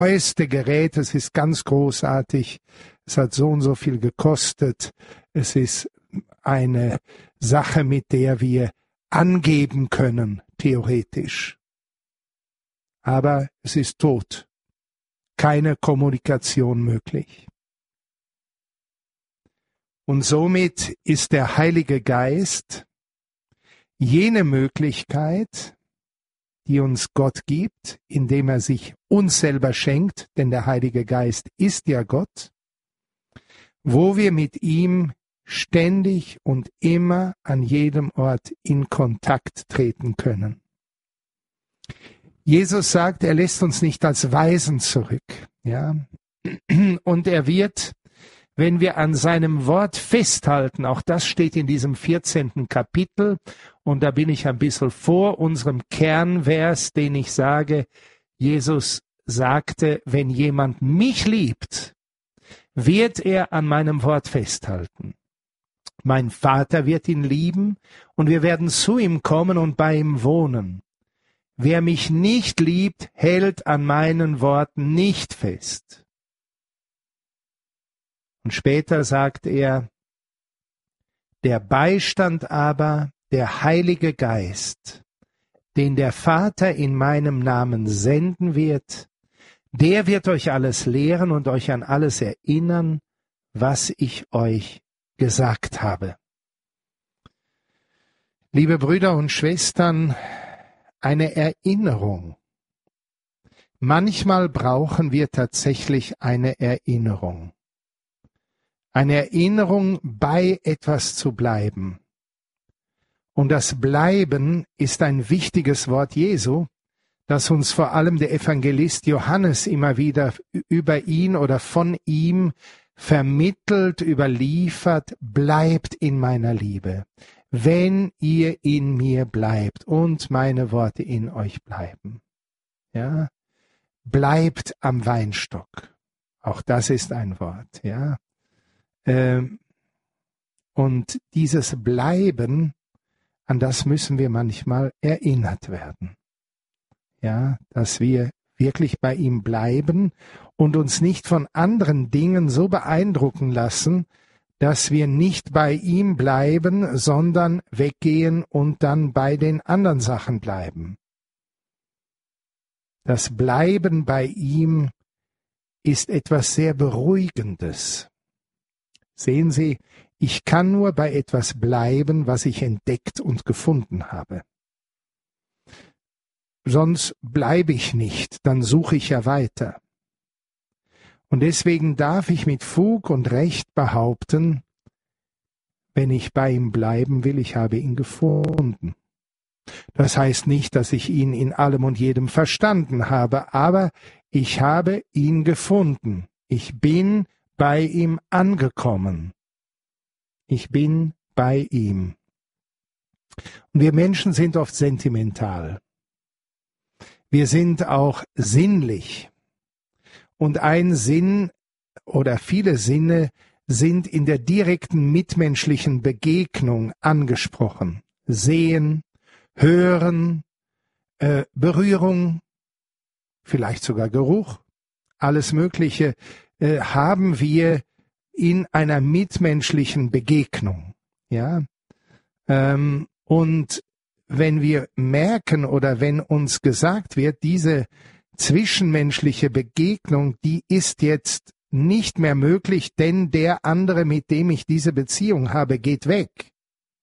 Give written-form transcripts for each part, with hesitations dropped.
neueste Gerät, es ist ganz großartig, es hat so und so viel gekostet, es ist eine Sache, mit der wir angeben können, theoretisch. Aber es ist tot. Keine Kommunikation möglich. Und somit ist der Heilige Geist jene Möglichkeit, die uns Gott gibt, indem er sich uns selber schenkt, denn der Heilige Geist ist ja Gott, wo wir mit ihm ständig und immer an jedem Ort in Kontakt treten können. Jesus sagt, er lässt uns nicht als Waisen zurück, ja, und er wird, wenn wir an seinem Wort festhalten, auch das steht in diesem 14. Kapitel, und da bin ich ein bisschen vor unserem Kernvers, den ich sage, Jesus sagte, wenn jemand mich liebt, wird er an meinem Wort festhalten. Mein Vater wird ihn lieben, und wir werden zu ihm kommen und bei ihm wohnen. Wer mich nicht liebt, hält an meinen Worten nicht fest. Und später sagt er, der Beistand aber, der Heilige Geist, den der Vater in meinem Namen senden wird, der wird euch alles lehren und euch an alles erinnern, was ich euch gesagt habe. Liebe Brüder und Schwestern, eine Erinnerung. Manchmal brauchen wir tatsächlich eine Erinnerung. Eine Erinnerung, bei etwas zu bleiben. Und das Bleiben ist ein wichtiges Wort Jesu, das uns vor allem der Evangelist Johannes immer wieder über ihn oder von ihm vermittelt, überliefert, bleibt in meiner Liebe, wenn ihr in mir bleibt und meine Worte in euch bleiben. Ja, bleibt am Weinstock. Auch das ist ein Wort, ja. Und dieses Bleiben, an das müssen wir manchmal erinnert werden. Ja, dass wir wirklich bei ihm bleiben und uns nicht von anderen Dingen so beeindrucken lassen, dass wir nicht bei ihm bleiben, sondern weggehen und dann bei den anderen Sachen bleiben. Das Bleiben bei ihm ist etwas sehr Beruhigendes. Sehen Sie, ich kann nur bei etwas bleiben, was ich entdeckt und gefunden habe. Sonst bleibe ich nicht, dann suche ich ja weiter. Und deswegen darf ich mit Fug und Recht behaupten, wenn ich bei ihm bleiben will, ich habe ihn gefunden. Das heißt nicht, dass ich ihn in allem und jedem verstanden habe, aber ich habe ihn gefunden. Ich bin bei ihm angekommen. Ich bin bei ihm. Und wir Menschen sind oft sentimental. Wir sind auch sinnlich. Und ein Sinn oder viele Sinne sind in der direkten mitmenschlichen Begegnung angesprochen. Sehen, hören, Berührung, vielleicht sogar Geruch, alles Mögliche haben wir in einer mitmenschlichen Begegnung. Ja, und wenn wir merken oder wenn uns gesagt wird, diese zwischenmenschliche Begegnung, die ist jetzt nicht mehr möglich, denn der andere, mit dem ich diese Beziehung habe, geht weg,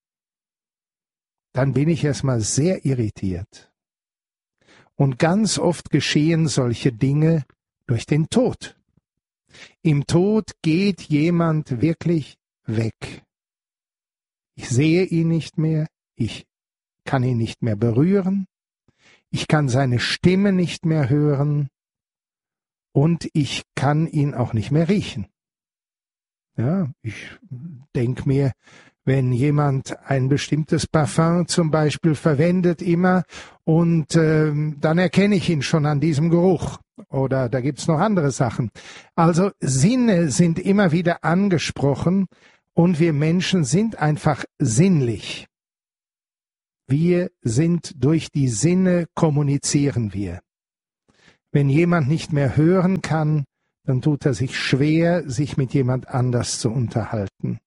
dann bin ich erstmal sehr irritiert. Und ganz oft geschehen solche Dinge durch den Tod. Im Tod geht jemand wirklich weg. Ich sehe ihn nicht mehr, ich kann ihn nicht mehr berühren, ich kann seine Stimme nicht mehr hören und ich kann ihn auch nicht mehr riechen. Ja, ich denke mir, wenn jemand ein bestimmtes Parfum zum Beispiel verwendet immer und dann erkenne ich ihn schon an diesem Geruch. Oder da gibt's noch andere Sachen. Also Sinne sind immer wieder angesprochen und wir Menschen sind einfach sinnlich. Wir sind durch die Sinne kommunizieren wir. Wenn jemand nicht mehr hören kann, dann tut er sich schwer, sich mit jemand anders zu unterhalten.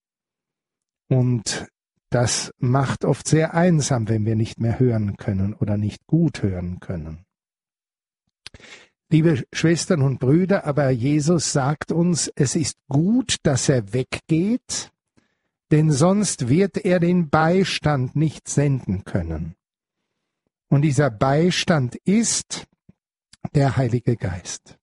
Und das macht oft sehr einsam, wenn wir nicht mehr hören können oder nicht gut hören können. Liebe Schwestern und Brüder, aber Jesus sagt uns, es ist gut, dass er weggeht, denn sonst wird er den Beistand nicht senden können. Und dieser Beistand ist der Heilige Geist.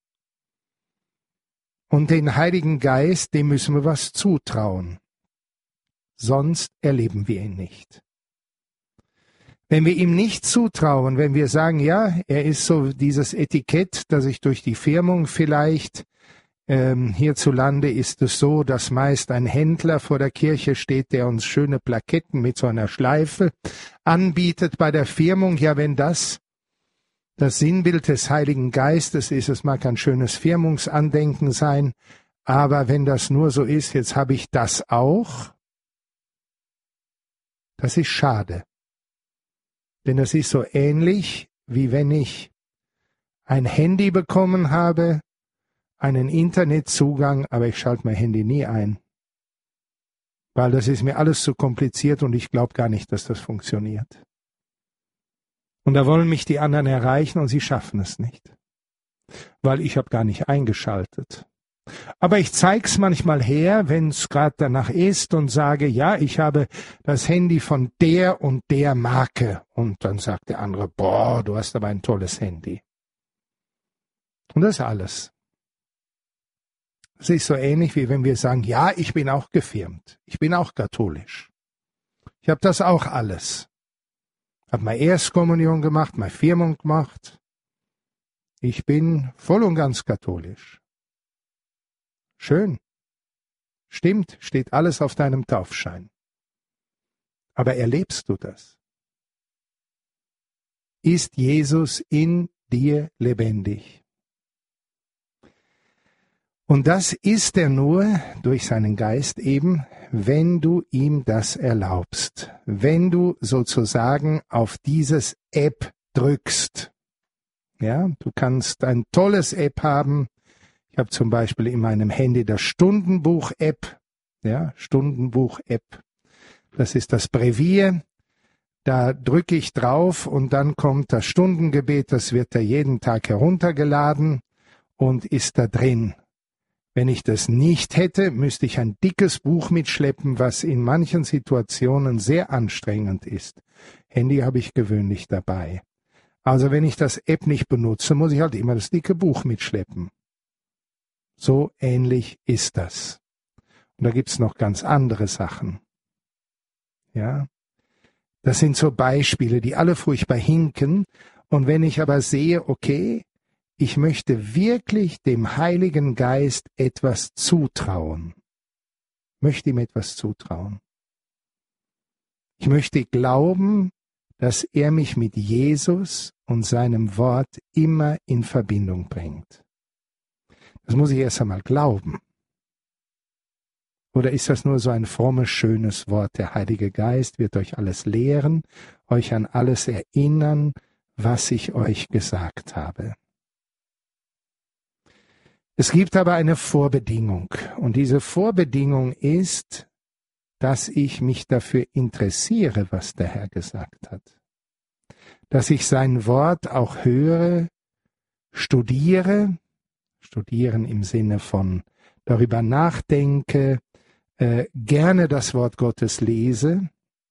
Und den Heiligen Geist, dem müssen wir was zutrauen. Sonst erleben wir ihn nicht. Wenn wir ihm nicht zutrauen, wenn wir sagen, ja, er ist so dieses Etikett, das ich durch die Firmung vielleicht, hierzulande ist es so, dass meist ein Händler vor der Kirche steht, der uns schöne Plaketten mit so einer Schleife anbietet bei der Firmung. Ja, wenn das Sinnbild des Heiligen Geistes ist, es mag ein schönes Firmungsandenken sein, aber wenn das nur so ist, jetzt habe ich das auch, das ist schade. Denn das ist so ähnlich, wie wenn ich ein Handy bekommen habe, einen Internetzugang, aber ich schalte mein Handy nie ein. Weil das ist mir alles zu kompliziert und ich glaube gar nicht, dass das funktioniert. Und da wollen mich die anderen erreichen und sie schaffen es nicht. Weil ich habe gar nicht eingeschaltet. Aber ich zeig's manchmal her, wenn es gerade danach ist und sage, ja, ich habe das Handy von der und der Marke. Und dann sagt der andere, boah, du hast aber ein tolles Handy. Und das ist alles. Es ist so ähnlich, wie wenn wir sagen, ja, ich bin auch gefirmt. Ich bin auch katholisch. Ich habe das auch alles. Habe meine Erstkommunion gemacht, meine Firmung gemacht. Ich bin voll und ganz katholisch. Schön. Stimmt, steht alles auf deinem Taufschein. Aber erlebst du das? Ist Jesus in dir lebendig? Und das ist er nur durch seinen Geist eben, wenn du ihm das erlaubst. Wenn du sozusagen auf dieses App drückst. Ja, du kannst ein tolles App haben. Ich habe zum Beispiel in meinem Handy das Stundenbuch-App. Ja, Stundenbuch-App. Das ist das Brevier. Da drücke ich drauf und dann kommt das Stundengebet. Das wird da jeden Tag heruntergeladen und ist da drin. Wenn ich das nicht hätte, müsste ich ein dickes Buch mitschleppen, was in manchen Situationen sehr anstrengend ist. Handy habe ich gewöhnlich dabei. Also wenn ich das App nicht benutze, muss ich halt immer das dicke Buch mitschleppen. So ähnlich ist das. Und da gibt's noch ganz andere Sachen. Ja, das sind so Beispiele, die alle furchtbar hinken. Und wenn ich aber sehe, okay, ich möchte wirklich dem Heiligen Geist etwas zutrauen. Möchte ihm etwas zutrauen. Ich möchte glauben, dass er mich mit Jesus und seinem Wort immer in Verbindung bringt. Das muss ich erst einmal glauben. Oder ist das nur so ein frommes, schönes Wort? Der Heilige Geist wird euch alles lehren, euch an alles erinnern, was ich euch gesagt habe. Es gibt aber eine Vorbedingung. Und diese Vorbedingung ist, dass ich mich dafür interessiere, was der Herr gesagt hat. Dass ich sein Wort auch höre, studieren im Sinne von darüber nachdenke, gerne das Wort Gottes lese.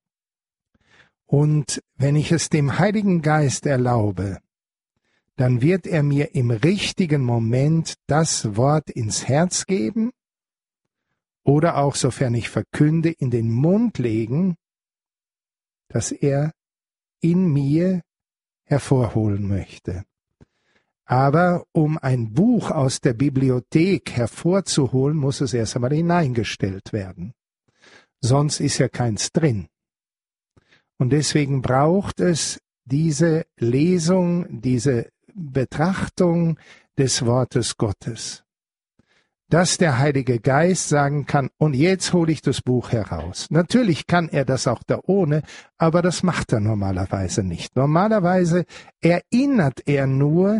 Und wenn ich es dem Heiligen Geist erlaube, dann wird er mir im richtigen Moment das Wort ins Herz geben oder auch, sofern ich verkünde, in den Mund legen, dass er in mir hervorholen möchte. Aber um ein Buch aus der Bibliothek hervorzuholen, muss es erst einmal hineingestellt werden. Sonst ist ja keins drin. Und deswegen braucht es diese Lesung, diese Betrachtung des Wortes Gottes. Dass der Heilige Geist sagen kann, und jetzt hole ich das Buch heraus. Natürlich kann er das auch da ohne, aber das macht er normalerweise nicht. Normalerweise erinnert er nur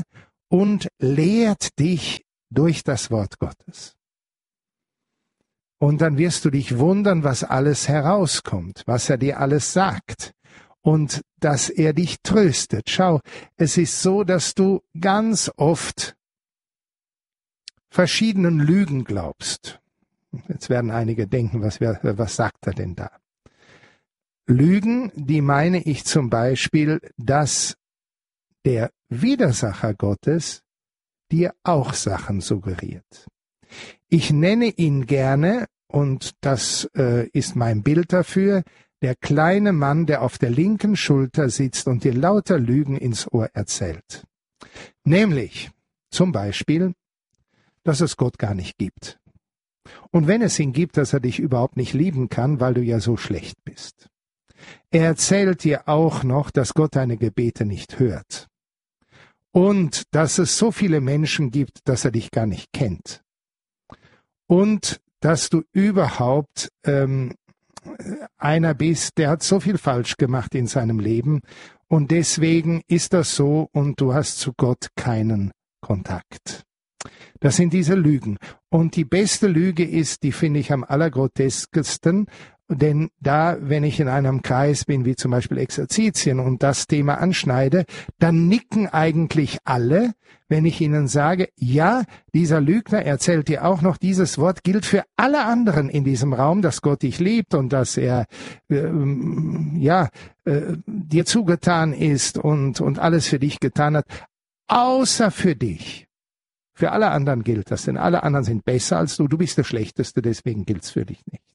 und lehrt dich durch das Wort Gottes. Und dann wirst du dich wundern, was alles herauskommt, was er dir alles sagt und dass er dich tröstet. Schau, es ist so, dass du ganz oft verschiedenen Lügen glaubst. Jetzt werden einige denken, was sagt er denn da? Lügen, die meine ich zum Beispiel, dass der Widersacher Gottes dir auch Sachen suggeriert. Ich nenne ihn gerne, und das ist mein Bild dafür, der kleine Mann, der auf der linken Schulter sitzt und dir lauter Lügen ins Ohr erzählt. Nämlich, zum Beispiel, dass es Gott gar nicht gibt. Und wenn es ihn gibt, dass er dich überhaupt nicht lieben kann, weil du ja so schlecht bist. Er erzählt dir auch noch, dass Gott deine Gebete nicht hört. Und dass es so viele Menschen gibt, dass er dich gar nicht kennt. Und dass du überhaupt einer bist, der hat so viel falsch gemacht in seinem Leben und deswegen ist das so und du hast zu Gott keinen Kontakt. Das sind diese Lügen. Und die beste Lüge ist, die finde ich am allergroteskesten, denn da, wenn ich in einem Kreis bin, wie zum Beispiel Exerzitien und das Thema anschneide, dann nicken eigentlich alle, wenn ich ihnen sage, ja, dieser Lügner erzählt dir auch noch, dieses Wort gilt für alle anderen in diesem Raum, dass Gott dich liebt und dass er dir zugetan ist und alles für dich getan hat, außer für dich. Für alle anderen gilt das, denn alle anderen sind besser als du. Du bist der Schlechteste, deswegen gilt's für dich nicht.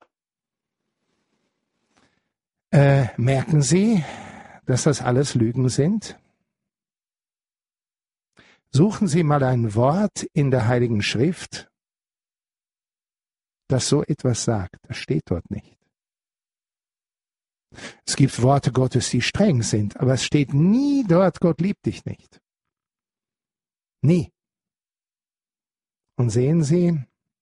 Merken Sie, dass das alles Lügen sind? Suchen Sie mal ein Wort in der Heiligen Schrift, das so etwas sagt. Das steht dort nicht. Es gibt Worte Gottes, die streng sind, aber es steht nie dort, Gott liebt dich nicht. Nie. Und sehen Sie,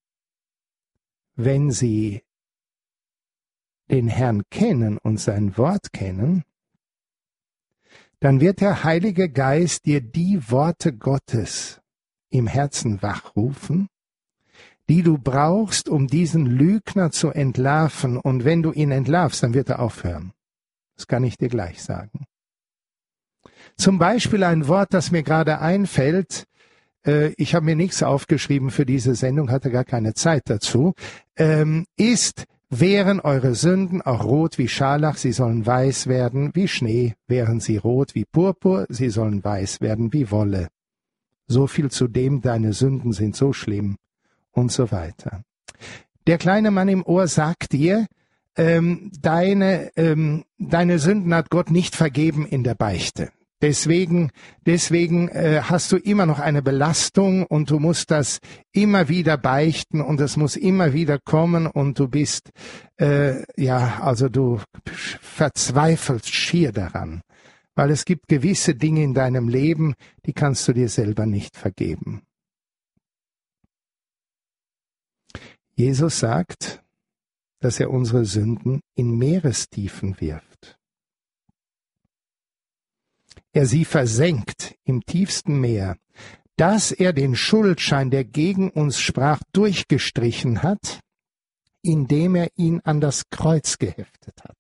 wenn Sie den Herrn kennen und sein Wort kennen, dann wird der Heilige Geist dir die Worte Gottes im Herzen wachrufen, die du brauchst, um diesen Lügner zu entlarven. Und wenn du ihn entlarvst, dann wird er aufhören. Das kann ich dir gleich sagen. Zum Beispiel ein Wort, das mir gerade einfällt, ich habe mir nichts aufgeschrieben für diese Sendung, hatte gar keine Zeit dazu, ist: Wären eure Sünden auch rot wie Scharlach, sie sollen weiß werden wie Schnee, wären sie rot wie Purpur, sie sollen weiß werden wie Wolle. So viel zu dem, deine Sünden sind so schlimm und so weiter. Der kleine Mann im Ohr sagt dir, deine Sünden hat Gott nicht vergeben in der Beichte. Deswegen hast du immer noch eine Belastung und du musst das immer wieder beichten und es muss immer wieder kommen und du bist, du verzweifelst schier daran, weil es gibt gewisse Dinge in deinem Leben, die kannst du dir selber nicht vergeben. Jesus sagt, dass er unsere Sünden in Meerestiefen wirft. Er sie versenkt im tiefsten Meer, dass er den Schuldschein, der gegen uns sprach, durchgestrichen hat, indem er ihn an das Kreuz geheftet hat.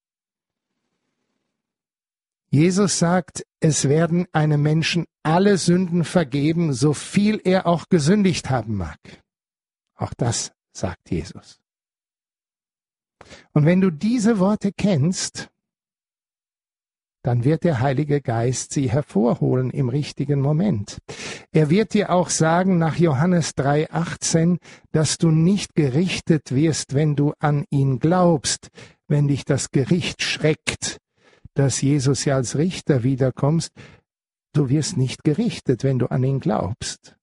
Jesus sagt, es werden einem Menschen alle Sünden vergeben, so viel er auch gesündigt haben mag. Auch das sagt Jesus. Und wenn du diese Worte kennst, dann wird der Heilige Geist sie hervorholen im richtigen Moment. Er wird dir auch sagen nach Johannes 3,18, dass du nicht gerichtet wirst, wenn du an ihn glaubst, wenn dich das Gericht schreckt, dass Jesus ja als Richter wiederkommst. Du wirst nicht gerichtet, wenn du an ihn glaubst.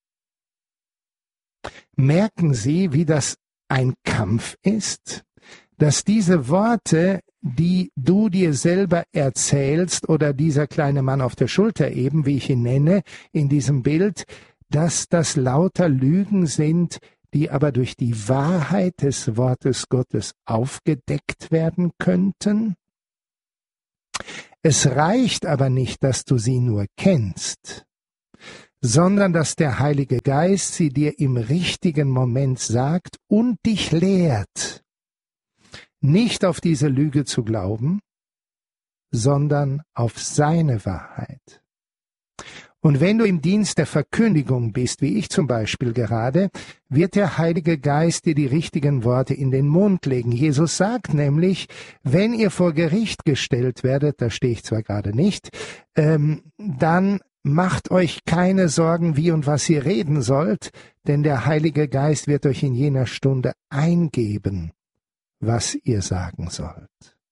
Merken Sie, wie das ein Kampf ist, dass diese Worte, die du dir selber erzählst, oder dieser kleine Mann auf der Schulter eben, wie ich ihn nenne, in diesem Bild, dass das lauter Lügen sind, die aber durch die Wahrheit des Wortes Gottes aufgedeckt werden könnten? Es reicht aber nicht, dass du sie nur kennst, sondern dass der Heilige Geist sie dir im richtigen Moment sagt und dich lehrt, nicht auf diese Lüge zu glauben, sondern auf seine Wahrheit. Und wenn du im Dienst der Verkündigung bist, wie ich zum Beispiel gerade, wird der Heilige Geist dir die richtigen Worte in den Mund legen. Jesus sagt nämlich, wenn ihr vor Gericht gestellt werdet, da stehe ich zwar gerade nicht, dann macht euch keine Sorgen, wie und was ihr reden sollt, denn der Heilige Geist wird euch in jener Stunde eingeben, was ihr sagen sollt.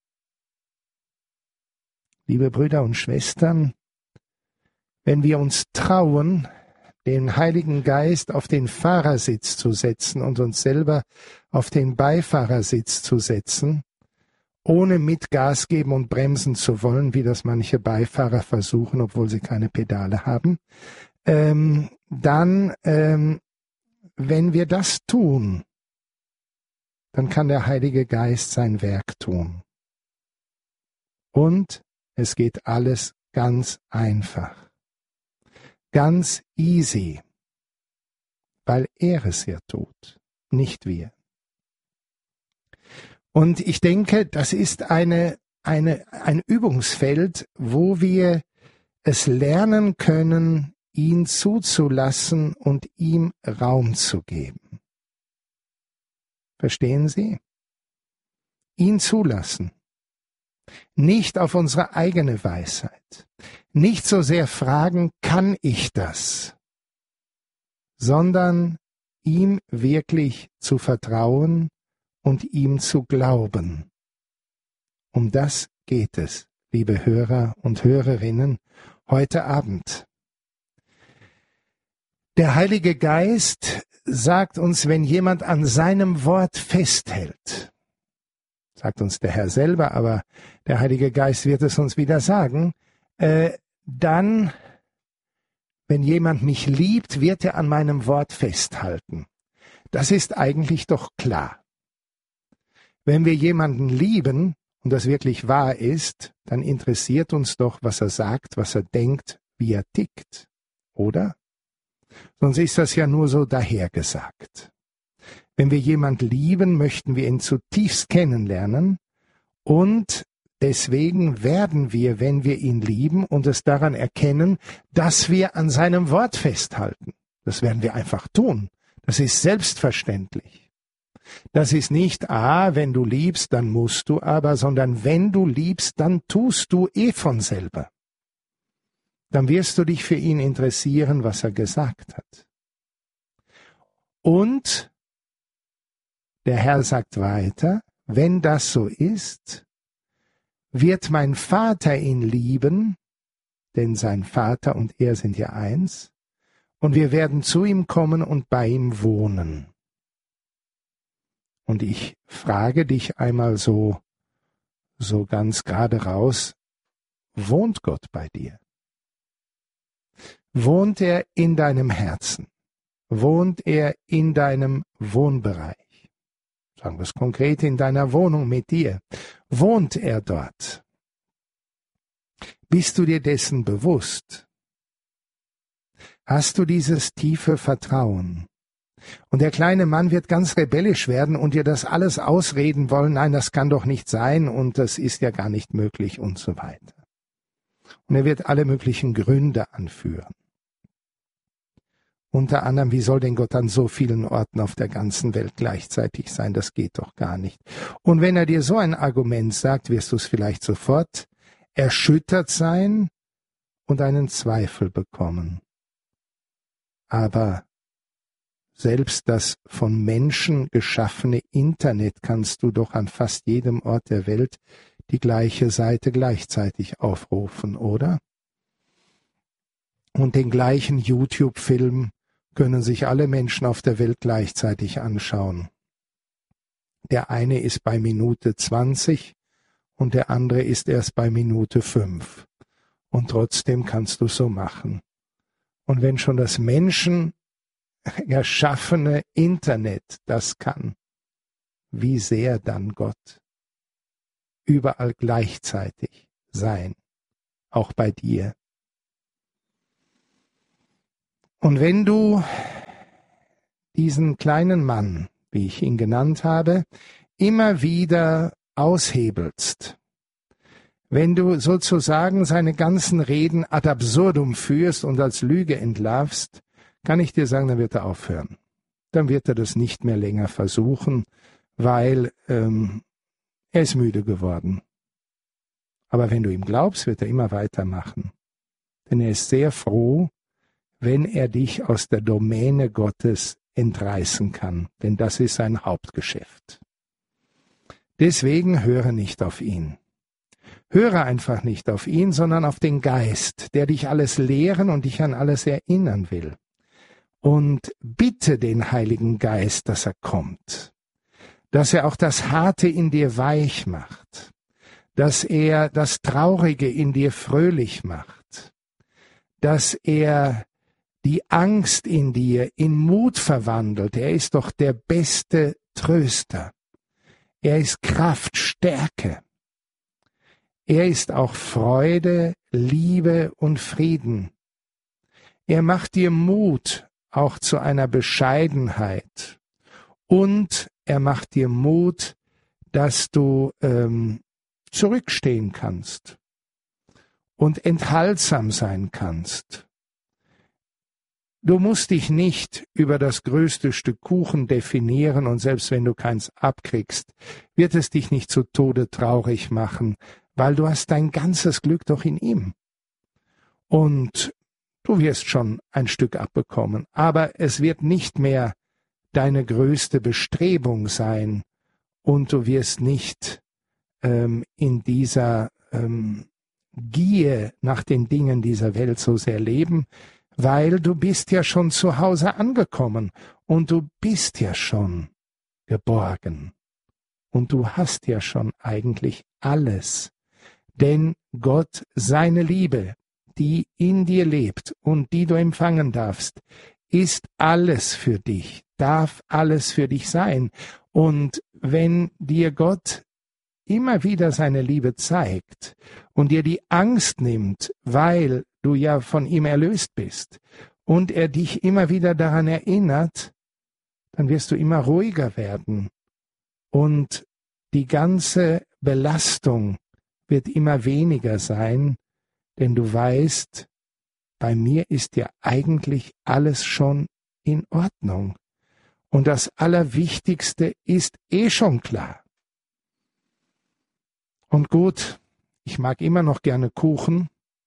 Liebe Brüder und Schwestern, wenn wir uns trauen, den Heiligen Geist auf den Fahrersitz zu setzen und uns selber auf den Beifahrersitz zu setzen, ohne mit Gas geben und bremsen zu wollen, wie das manche Beifahrer versuchen, obwohl sie keine Pedale haben, wenn wir das tun, dann kann der Heilige Geist sein Werk tun. Und es geht alles ganz einfach. Ganz easy, weil er es ja tut, nicht wir. Und ich denke, das ist ein Übungsfeld, wo wir es lernen können, ihn zuzulassen und ihm Raum zu geben. Verstehen Sie? Ihn zulassen. Nicht auf unsere eigene Weisheit. Nicht so sehr fragen, kann ich das? Sondern ihm wirklich zu vertrauen und ihm zu glauben. Um das geht es, liebe Hörer und Hörerinnen, heute Abend. Der Heilige Geist sagt uns, wenn jemand an seinem Wort festhält, sagt uns der Herr selber, aber der Heilige Geist wird es uns wieder sagen, dann, wenn jemand mich liebt, wird er an meinem Wort festhalten. Das ist eigentlich doch klar. Wenn wir jemanden lieben und das wirklich wahr ist, dann interessiert uns doch, was er sagt, was er denkt, wie er tickt, oder? Sonst ist das ja nur so dahergesagt. Wenn wir jemand lieben, möchten wir ihn zutiefst kennenlernen und deswegen werden wir, wenn wir ihn lieben und es daran erkennen, dass wir an seinem Wort festhalten. Das werden wir einfach tun. Das ist selbstverständlich. Das ist nicht, wenn du liebst, dann musst du aber, sondern wenn du liebst, dann tust du von selber. Dann wirst du dich für ihn interessieren, was er gesagt hat. Und der Herr sagt weiter, wenn das so ist, wird mein Vater ihn lieben, denn sein Vater und er sind ja eins, und wir werden zu ihm kommen und bei ihm wohnen. Und ich frage dich einmal so ganz gerade raus, wohnt Gott bei dir? Wohnt er in deinem Herzen? Wohnt er in deinem Wohnbereich? Sagen wir es konkret, in deiner Wohnung mit dir. Wohnt er dort? Bist du dir dessen bewusst? Hast du dieses tiefe Vertrauen? Und der kleine Mann wird ganz rebellisch werden und dir das alles ausreden wollen, nein, das kann doch nicht sein und das ist ja gar nicht möglich und so weiter. Und er wird alle möglichen Gründe anführen. Unter anderem, wie soll denn Gott an so vielen Orten auf der ganzen Welt gleichzeitig sein? Das geht doch gar nicht. Und wenn er dir so ein Argument sagt, wirst du es vielleicht sofort erschüttert sein und einen Zweifel bekommen. Aber selbst das von Menschen geschaffene Internet kannst du doch an fast jedem Ort der Welt die gleiche Seite gleichzeitig aufrufen, oder? Und den gleichen YouTube-Film können sich alle Menschen auf der Welt gleichzeitig anschauen. Der eine ist bei Minute 20 und der andere ist erst bei Minute 5. Und trotzdem kannst du so machen. Und wenn schon das Menschen erschaffene Internet das kann, wie sehr dann Gott überall gleichzeitig sein, auch bei dir. Und wenn du diesen kleinen Mann, wie ich ihn genannt habe, immer wieder aushebelst, wenn du sozusagen seine ganzen Reden ad absurdum führst und als Lüge entlarvst, kann ich dir sagen, dann wird er aufhören. Dann wird er das nicht mehr länger versuchen, weil er ist müde geworden. Aber wenn du ihm glaubst, wird er immer weitermachen. Denn er ist sehr froh, wenn er dich aus der Domäne Gottes entreißen kann. Denn das ist sein Hauptgeschäft. Deswegen höre nicht auf ihn. Höre einfach nicht auf ihn, sondern auf den Geist, der dich alles lehren und dich an alles erinnern will. Und bitte den Heiligen Geist, dass er kommt, dass er auch das Harte in dir weich macht, dass er das Traurige in dir fröhlich macht, dass er die Angst in dir in Mut verwandelt. Er ist doch der beste Tröster. Er ist Kraft, Stärke. Er ist auch Freude, Liebe und Frieden. Er macht dir Mut auch zu einer Bescheidenheit. Und er macht dir Mut, dass du zurückstehen kannst und enthaltsam sein kannst. Du musst dich nicht über das größte Stück Kuchen definieren und selbst wenn du keins abkriegst, wird es dich nicht zu Tode traurig machen, weil du hast dein ganzes Glück doch in ihm. Und du wirst schon ein Stück abbekommen, aber es wird nicht mehr deine größte Bestrebung sein und du wirst nicht in dieser Gier nach den Dingen dieser Welt so sehr leben, weil du bist ja schon zu Hause angekommen und du bist ja schon geborgen und du hast ja schon eigentlich alles, denn Gott, seine Liebe, die in dir lebt und die du empfangen darfst, ist alles für dich, darf alles für dich sein. Und wenn dir Gott immer wieder seine Liebe zeigt und dir die Angst nimmt, weil du ja von ihm erlöst bist und er dich immer wieder daran erinnert, dann wirst du immer ruhiger werden und die ganze Belastung wird immer weniger sein, denn du weißt, bei mir ist ja eigentlich alles schon in Ordnung und das Allerwichtigste ist schon klar. Und gut, ich mag immer noch gerne Kuchen,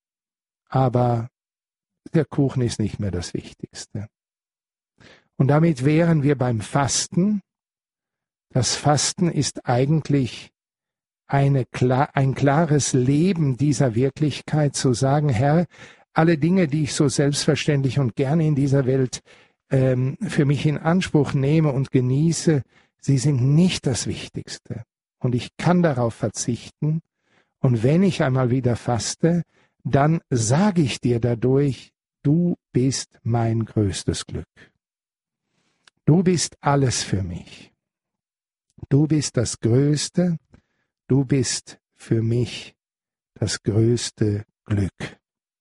aber der Kuchen ist nicht mehr das Wichtigste. Und damit wären wir beim Fasten. Das Fasten ist eigentlich ein klares Leben dieser Wirklichkeit, zu sagen, Herr, alle Dinge, die ich so selbstverständlich und gerne in dieser Welt für mich in Anspruch nehme und genieße, sie sind nicht das Wichtigste. Und ich kann darauf verzichten. Und wenn ich einmal wieder faste, dann sage ich dir dadurch, du bist mein größtes Glück. Du bist alles für mich. Du bist das Größte. Du bist für mich das größte Glück.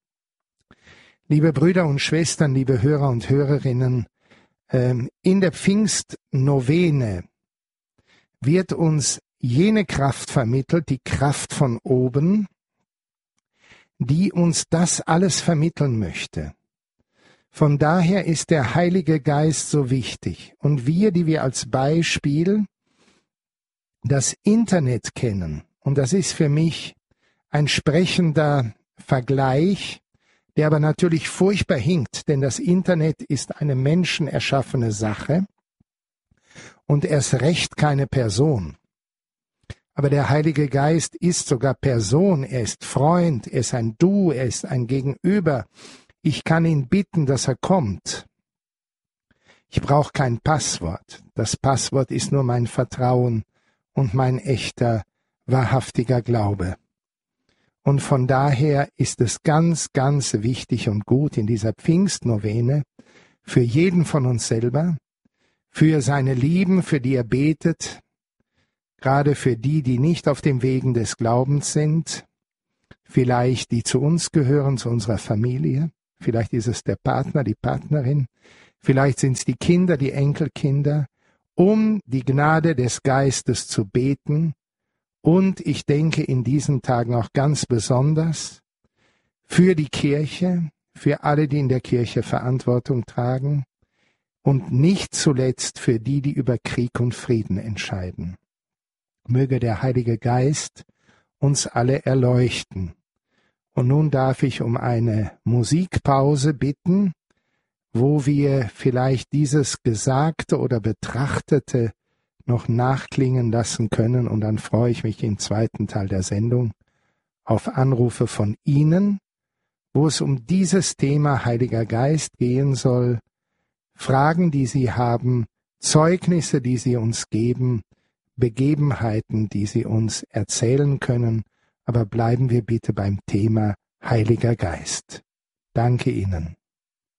Liebe Brüder und Schwestern, liebe Hörer und Hörerinnen, in der Pfingstnovene wird uns jene Kraft vermittelt, die Kraft von oben, die uns das alles vermitteln möchte. Von daher ist der Heilige Geist so wichtig. Und wir, die wir als Beispiel das Internet kennen, und das ist für mich ein sprechender Vergleich, der aber natürlich furchtbar hinkt, denn das Internet ist eine menschenerschaffene Sache und erst recht keine Person. Aber der Heilige Geist ist sogar Person, er ist Freund, er ist ein Du, er ist ein Gegenüber. Ich kann ihn bitten, dass er kommt. Ich brauche kein Passwort. Das Passwort ist nur mein Vertrauen und mein echter, wahrhaftiger Glaube. Und von daher ist es ganz, ganz wichtig und gut in dieser Pfingstnovene für jeden von uns selber, für seine Lieben, für die er betet, gerade für die, die nicht auf dem Wegen des Glaubens sind, vielleicht die zu uns gehören, zu unserer Familie, vielleicht ist es der Partner, die Partnerin, vielleicht sind es die Kinder, die Enkelkinder, um die Gnade des Geistes zu beten. Und ich denke in diesen Tagen auch ganz besonders für die Kirche, für alle, die in der Kirche Verantwortung tragen und nicht zuletzt für die, die über Krieg und Frieden entscheiden. Möge der Heilige Geist uns alle erleuchten. Und nun darf ich um eine Musikpause bitten, wo wir vielleicht dieses Gesagte oder Betrachtete noch nachklingen lassen können. Und dann freue ich mich im zweiten Teil der Sendung auf Anrufe von Ihnen, wo es um dieses Thema Heiliger Geist gehen soll, Fragen, die Sie haben, Zeugnisse, die Sie uns geben, Begebenheiten, die Sie uns erzählen können. Aber bleiben wir bitte beim Thema Heiliger Geist. Danke Ihnen.